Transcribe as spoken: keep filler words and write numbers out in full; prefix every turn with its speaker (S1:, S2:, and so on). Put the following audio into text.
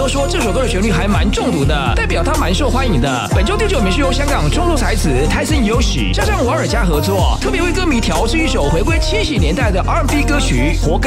S1: 说这首歌的旋律还蛮中毒的，代表它蛮受欢迎的。本周第九名是由香港创作才子泰森尤喜加上瓦尔加合作，特别为歌迷调制一首回归七十年代的 R and B 歌曲《活该》。